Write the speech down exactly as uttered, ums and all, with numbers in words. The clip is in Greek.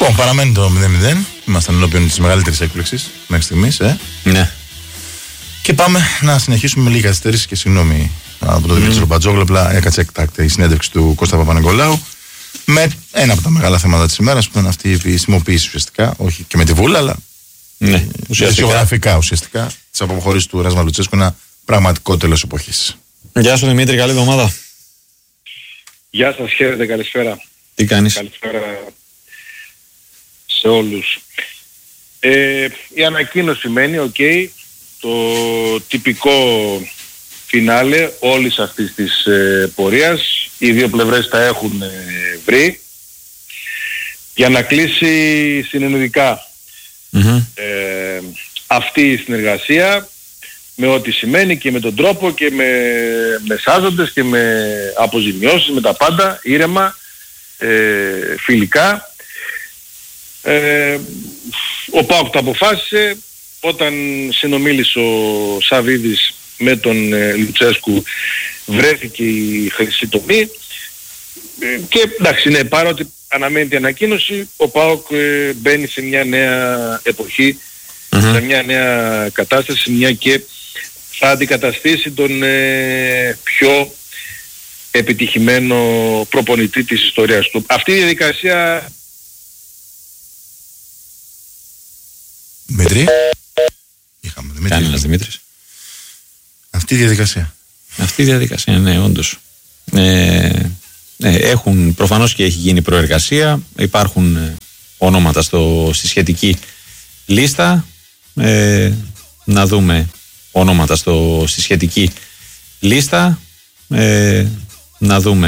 Λοιπόν, παραμένει το μηδέν μηδέν. Ήμασταν ενώπιον της μεγαλύτερης έκπληξης μέχρι στιγμής. Ε. Ναι. Και πάμε να συνεχίσουμε με λίγη καθυστέρηση και συγγνώμη από τον Δημήτρη mm. Μπατζόγλου. Απλά έκατσε εκτάκτη η συνέντευξη του Κώστα Παπα-Νικολάου με ένα από τα μεγάλα θέματα της ημέρας που ήταν αυτή η επισημοποίηση ουσιαστικά. Όχι και με τη Βούλα, αλλά ναι, ουσιαστικά ουσιαστικά της αποχώρησης του Ράσμα Λουτσέσκου. Ένα πραγματικό τέλος εποχής. Γεια σου Δημήτρη, καλή εβδομάδα. Γεια σας, χαίρετε, καλησπέρα. Τι κάνεις? Καλησπέρα σε όλους. Ε, η ανακοίνωση μένει, οκ, okay, το τυπικό φινάλε όλης αυτής της ε, πορείας. Οι δύο πλευρές τα έχουν ε, βρει για να κλείσει συνεννοητικά mm-hmm. ε, αυτή η συνεργασία, με ό,τι σημαίνει και με τον τρόπο και με μεσάζοντες και με αποζημιώσεις, με τα πάντα, ήρεμα, ε, φιλικά. Ε, ο ΠΑΟΚ το αποφάσισε όταν συνομίλησε ο Σαββίδης με τον ε, Λουτσέσκου, βρέθηκε η χρυσή τομή ε, και εντάξει, ναι, παρότι αναμένει την ανακοίνωση, ο ΠΑΟΚ ε, μπαίνει σε μια νέα εποχή, mm-hmm. σε μια νέα κατάσταση, μια και θα αντικαταστήσει τον ε, πιο επιτυχημένο προπονητή της ιστορίας του. Αυτή η διαδικασία... Δημήτρη. Είχαμε Δημήτρη. Κανένας Δημήτρης. Αυτή η διαδικασία. Αυτή η διαδικασία, ναι, όντως. Ε, ε, έχουν, προφανώς και έχει γίνει προεργασία. Υπάρχουν ε, ονόματα στο, στη σχετική λίστα. Ε, να δούμε ονόματα στο, στη σχετική λίστα. Ε, να δούμε